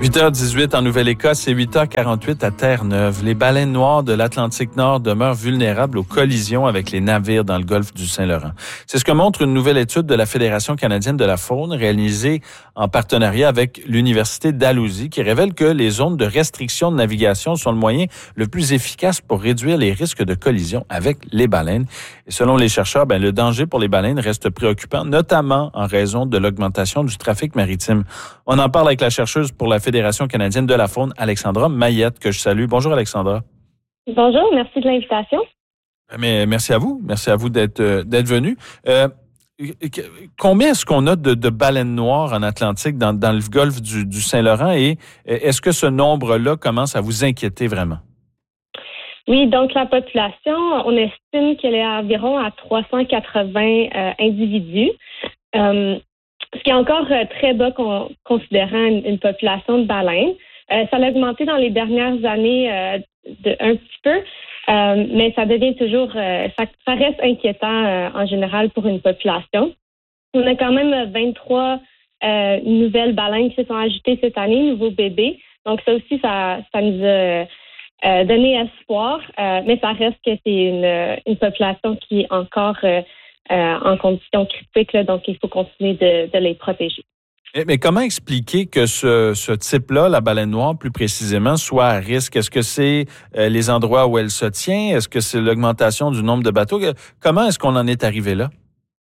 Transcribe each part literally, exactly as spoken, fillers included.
huit heures dix-huit en Nouvelle-Écosse et huit heures quarante-huit à Terre-Neuve. Les baleines noires de l'Atlantique Nord demeurent vulnérables aux collisions avec les navires dans le golfe du Saint-Laurent. C'est ce que montre une nouvelle étude de la Fédération canadienne de la faune réalisée en partenariat avec l'Université Dalhousie qui révèle que les zones de restriction de navigation sont le moyen le plus efficace pour réduire les risques de collision avec les baleines. Et selon les chercheurs, ben, le danger pour les baleines reste préoccupant, notamment en raison de l'augmentation du trafic maritime. On en parle avec la chercheuse pour la Fédération canadienne de la faune, Alexandra Mayette, que je salue. Bonjour, Alexandra. Bonjour, merci de l'invitation. Mais merci à vous. Merci à vous d'être, d'être venu. Euh, combien est-ce qu'on a de, de baleines noires en Atlantique, dans, dans le golfe du, du Saint-Laurent, et est-ce que ce nombre-là commence à vous inquiéter vraiment? Oui, donc la population, on estime qu'elle est environ à trois cent quatre-vingts euh, individus. Euh, Ce qui est encore euh, très bas con, considérant une, une population de baleines. Euh, ça a augmenté dans les dernières années euh, de, un petit peu, euh, mais ça devient toujours, euh, ça, ça reste inquiétant euh, en général pour une population. On a quand même vingt-trois euh, nouvelles baleines qui se sont ajoutées cette année, nouveaux bébés. Donc ça aussi, ça, ça nous a euh, donné espoir, euh, mais ça reste que c'est une, une population qui est encore euh, Euh, en conditions critiques, là, donc il faut continuer de, de les protéger. Mais comment expliquer que ce, ce type-là, la baleine noire plus précisément, soit à risque? Est-ce que c'est euh, les endroits où elle se tient? Est-ce que c'est l'augmentation du nombre de bateaux? Comment est-ce qu'on en est arrivé là?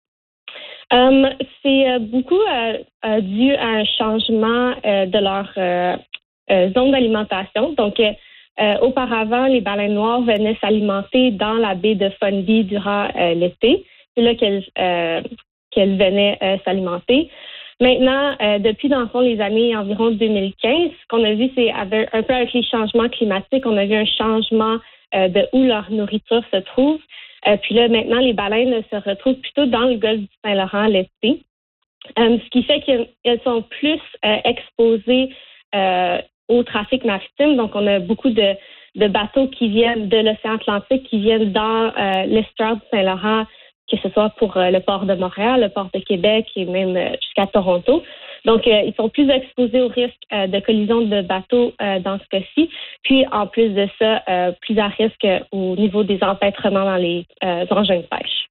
Um, c'est euh, beaucoup euh, euh, dû à un changement euh, de leur euh, euh, zone d'alimentation. Donc, euh, euh, auparavant, les baleines noires venaient s'alimenter dans la baie de Fundy durant euh, l'été. C'est là qu'elle, euh, qu'elle venait euh, s'alimenter. Maintenant, euh, depuis, dans le fond, les années environ deux mille quinze, ce qu'on a vu, c'est avec, un peu avec les changements climatiques, on a vu un changement euh, de où leur nourriture se trouve. Euh, puis là, maintenant, les baleines se retrouvent plutôt dans le golfe du Saint-Laurent l'été. Euh, ce qui fait qu'elles sont plus euh, exposées euh, au trafic maritime. Donc, on a beaucoup de, de bateaux qui viennent de l'océan Atlantique, qui viennent dans euh, l'estuaire du Saint-Laurent, que ce soit pour euh, le port de Montréal, le port de Québec et même euh, jusqu'à Toronto. Donc, euh, ils sont plus exposés au risque euh, de collision de bateaux euh, dans ce cas-ci. Puis, en plus de ça, euh, plus à risque euh, au niveau des empêtrements dans les euh, engins de pêche.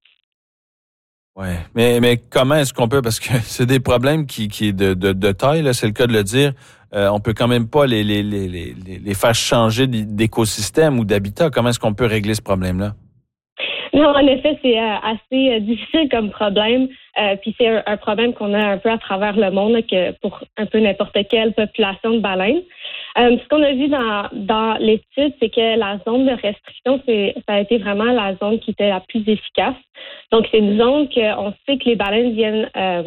Oui, mais, mais comment est-ce qu'on peut, parce que c'est des problèmes qui, qui de, de, de taille, là, c'est le cas de le dire, euh, on peut quand même pas les, les, les, les, les faire changer d'écosystème ou d'habitat. Comment est-ce qu'on peut régler ce problème-là? Non, en effet, c'est euh, assez euh, difficile comme problème. Euh, puis c'est un, un problème qu'on a un peu à travers le monde, là, que pour un peu n'importe quelle population de baleines. Euh, ce qu'on a vu dans, dans l'étude, c'est que la zone de restriction, c'est, ça a été vraiment la zone qui était la plus efficace. Donc, c'est une zone qu'on sait que les baleines viennent euh,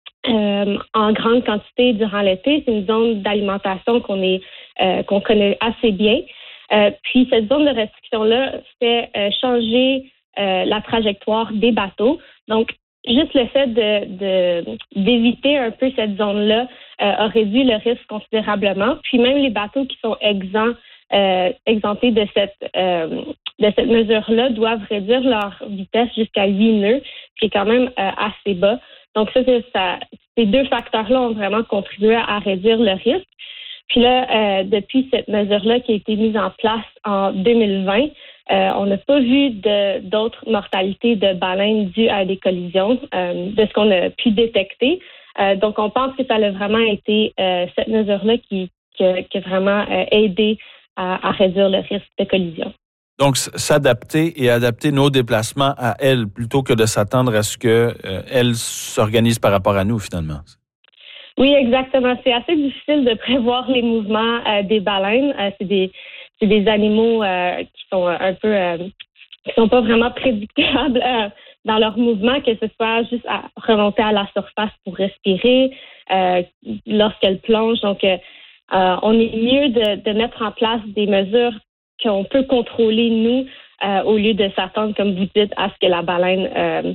euh, en grande quantité durant l'été. C'est une zone d'alimentation qu'on est euh, qu'on connaît assez bien. Euh, puis cette zone de restriction-là fait euh, changer Euh, la trajectoire des bateaux. Donc, juste le fait de, de d'éviter un peu cette zone-là euh, a réduit le risque considérablement. Puis même les bateaux qui sont exempts, euh, exemptés de cette euh, de cette mesure-là doivent réduire leur vitesse jusqu'à huit nœuds, qui est quand même euh, assez bas. Donc ça, c'est ça, ces deux facteurs-là ont vraiment contribué à réduire le risque. Puis là, euh, depuis cette mesure-là qui a été mise en place en deux mille vingt, Euh, on n'a pas vu de, d'autres mortalités de baleines dues à des collisions, euh, de ce qu'on a pu détecter. Euh, donc, on pense que ça a vraiment été euh, cette mesure-là qui, qui, a, qui a vraiment euh, aidé à, à réduire le risque de collision. Donc, s'adapter et adapter nos déplacements à elles plutôt que de s'attendre à ce qu'elles euh, s'organisent par rapport à nous, finalement. Oui, exactement. C'est assez difficile de prévoir les mouvements euh, des baleines. Euh, c'est des C'est des animaux euh, qui sont un peu, euh, qui sont pas vraiment prédictables euh, dans leurs mouvements, que ce soit juste à remonter à la surface pour respirer, euh, lorsqu'elles plongent. Donc, euh, on est mieux de, de mettre en place des mesures qu'on peut contrôler, nous, euh, au lieu de s'attendre, comme vous dites, à ce que la baleine euh,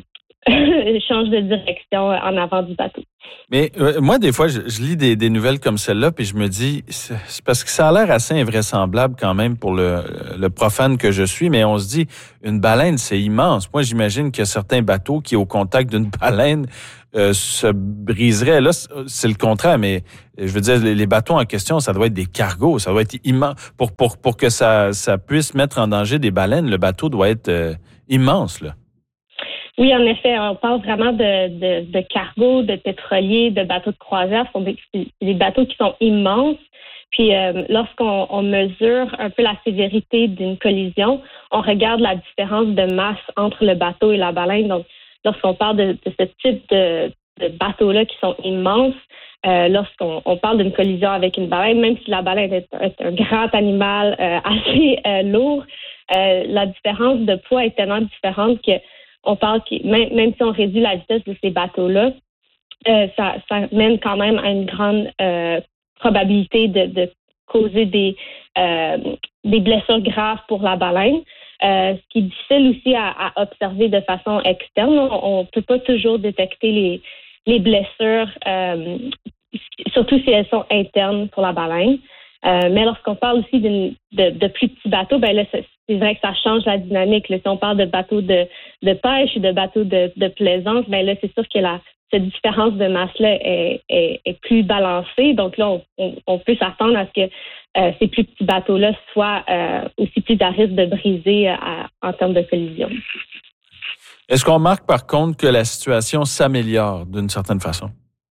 change de direction en avant du bateau. Mais euh, moi, des fois, je, je lis des, des nouvelles comme celle-là, puis je me dis, c'est, c'est parce que ça a l'air assez invraisemblable quand même pour le, le profane que je suis, mais on se dit, une baleine, c'est immense. Moi, j'imagine qu'il y a certains bateaux qui, au contact d'une baleine, euh, se briseraient. Là, c'est le contraire, mais je veux dire, les bateaux en question, ça doit être des cargos, ça doit être immense. Pour, pour, pour que ça, ça puisse mettre en danger des baleines, le bateau doit être euh, immense, là. Oui, en effet, on parle vraiment de, de, de cargos, de pétroliers, de bateaux de croisière. Ce sont des, des bateaux qui sont immenses. Puis, euh, lorsqu'on on mesure un peu la sévérité d'une collision, on regarde la différence de masse entre le bateau et la baleine. Donc, lorsqu'on parle de, de ce type de, de bateaux-là qui sont immenses, euh, lorsqu'on on parle d'une collision avec une baleine, même si la baleine est, est un grand animal euh, assez euh, lourd, euh, la différence de poids est tellement différente que on parle que même, même si on réduit la vitesse de ces bateaux-là, euh, ça, ça mène quand même à une grande euh, probabilité de, de causer des, euh, des blessures graves pour la baleine. Euh, ce qui est difficile aussi à, à observer de façon externe. On ne peut pas toujours détecter les, les blessures, euh, surtout si elles sont internes pour la baleine. Euh, mais lorsqu'on parle aussi d'une, de, de plus petits bateaux, ben là, c'est, c'est vrai que ça change la dynamique. Là, si on parle de bateaux de, de pêche ou de bateaux de, de plaisance, ben là, c'est sûr que la, cette différence de masse-là est, est, est plus balancée. Donc là, on, on, on peut s'attendre à ce que euh, ces plus petits bateaux-là soient euh, aussi plus à risque de briser euh, à, en termes de collision. Est-ce qu'on remarque par contre que la situation s'améliore d'une certaine façon?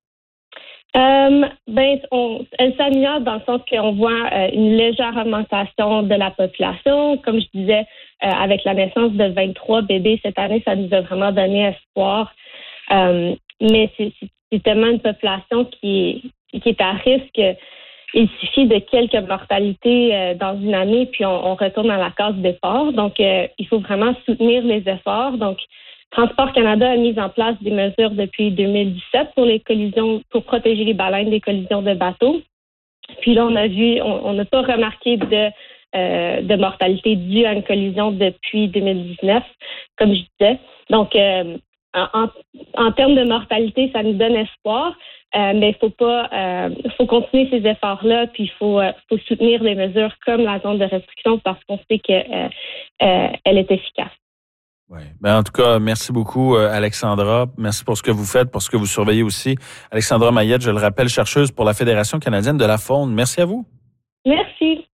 Euh, ben, on, elle s'améliore dans le sens qu'on voit euh, une légère augmentation de la population. Comme je disais, euh, avec la naissance de vingt-trois bébés cette année, ça nous a vraiment donné espoir. Euh, mais c'est, c'est tellement une population qui est, qui est à risque. Il suffit de quelques mortalités euh, dans une année, puis on, on retourne à la case départ. Donc, euh, il faut vraiment soutenir les efforts. Donc, Transport Canada a mis en place des mesures depuis deux mille dix-sept pour les collisions, pour protéger les baleines des collisions de bateaux. Puis là, on a vu, on n'a pas remarqué de, euh, de mortalité due à une collision depuis deux mille dix-neuf, comme je disais. Donc, euh, en, en termes de mortalité, ça nous donne espoir, euh, mais il faut pas, euh, faut continuer ces efforts-là, puis il faut, euh, faut soutenir les mesures comme la zone de restriction parce qu'on sait qu'elle euh, euh, est efficace. Oui. Ben, en tout cas, merci beaucoup, Alexandra. Merci pour ce que vous faites, pour ce que vous surveillez aussi. Alexandra Mayette, je le rappelle, chercheuse pour la Fédération canadienne de la faune. Merci à vous. Merci.